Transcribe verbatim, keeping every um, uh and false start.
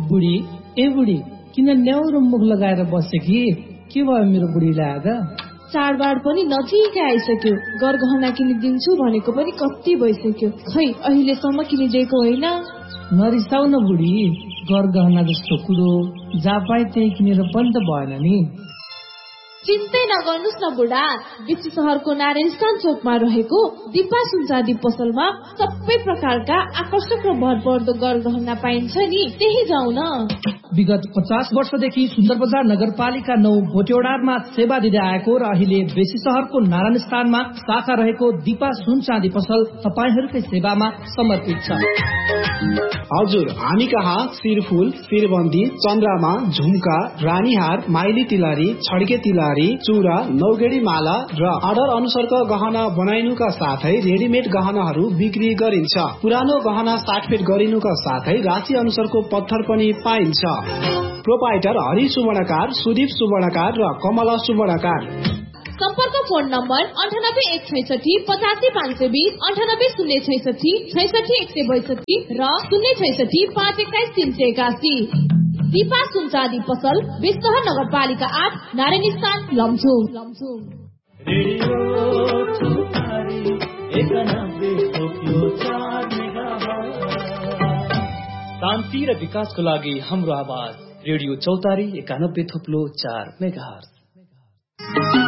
बुढी ए बुढी किन न्याउरो मुख लगाएर बसे कि के भयो मेरो बुढीलाई आज? चाडबाड पनि नजिकै आइसक्यो, गरगहना किनिदिन्छु भनेको पनि कति भइसक्यो, खै अहिलेसम्म किनिदिएको होइन। नरिसाउ न बुढी, गरगहना जस्तो कुरो जहाँ पाए त्यही किनेर पनि त भएन नि। चिन्तै नगर्नुस् न बुढा, बिची सहरको नारायण स्थान चोकमा रहेको दिपा सुनचाँदी पसलमा सबै प्रकारका आकर्षक र भरपर्दो गरगहना पाइन्छ नि, त्यही जाऊ न। विगत पचास वर्षदेखि सुन्दर बजार नगरपालिका नौ भोटेओडारमा सेवा दिँदै आएको र अहिले बेसी सहरको नारायण स्थानमा शाखा रहेको दिपा सुन चाँदी पसल तपाईहरूकै सेवामा समर्पित छ। हजुर, हामी कहाँ शिरफुल, शिरबन्दी, चन्द्रमा, झुम्का, रानीहार, माइली तिलहरी, छड्के तिलहरी, चूरा, नौगेडी माला र अर्डर अनुसारका गहना बनाइनुका साथै रेडिमेड गहनाहरू बिक्री गरिन्छ। पुरानो गहना साटफेट गरिनुका साथै राशि अनुसारको पत्थर पनि पाइन्छ। प्रोपाइटर हरि सुवर्णकार, सुदीप सुवर्णकार र कमला सुवर्णकार। सम्पर्क फोन नम्बर अन्ठानब्बे एक छैसठी पचासी पाँच सय बीस, अन्ठानब्बे शून्य छैसठी छैसठी एक सय बैसठी र शून्य छैसठी पाँच एक्काइस तीन सय एकासी। दिपा सुनचाँदी पसल, बेसहर नगरपालिका आठ, नारायण स्थान, लमजुङ। शान्ति र विकासको लागि हाम्रो आवाज रेडियो चौतारी एकानब्बे थुप्लो चार मेगाहर्ज।